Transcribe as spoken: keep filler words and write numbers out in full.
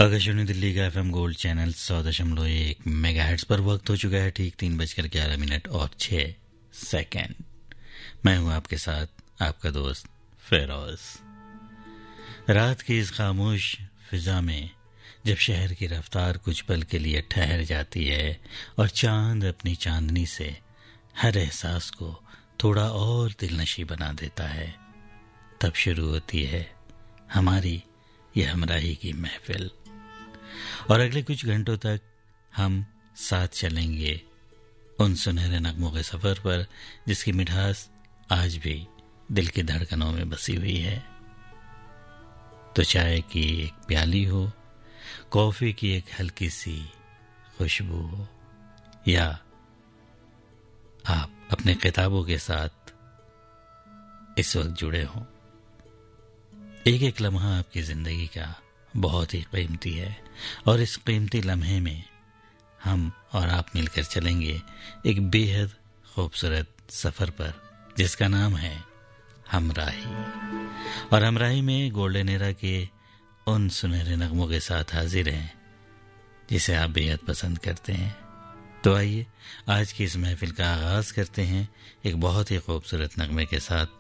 आकाशवाणी दिल्ली का FM gold channel सौ दशमलव एक मेगाहर्ट्ज पर वक्त हो चुका है ठीक तीन बजकर ग्यारह मिनट और छः सेकेंड। मैं हूं आपके साथ आपका दोस्त फेरोज। रात की इस खामोश फिजा में जब शहर की रफ्तार कुछ पल के लिए ठहर जाती है और चांद अपनी चांदनी से हर एहसास को थोड़ा और दिलनशी बना देता है, तब शुरू होती है हमारी यह हमराही की महफिल। और अगले कुछ घंटों तक हम साथ चलेंगे उन सुनहरे नगमों के सफर पर जिसकी मिठास आज भी दिल की धड़कनों में बसी हुई है। तो चाय की एक प्याली हो, कॉफी की एक हल्की सी खुशबू हो, या आप अपने किताबों के साथ इस वक्त जुड़े हों। एक एक लम्हा आपकी जिंदगी का बहुत ही कीमती है और इस कीमती लम्हे में हम और आप मिलकर चलेंगे एक बेहद खूबसूरत सफर पर जिसका नाम है हमराही। और हमराही में गोल्डन एरा के उन सुनहरे नगमों के साथ हाजिर हैं जिसे आप बेहद पसंद करते हैं। तो आइए आज की इस महफिल का आगाज करते हैं एक बहुत ही खूबसूरत नगमे के साथ।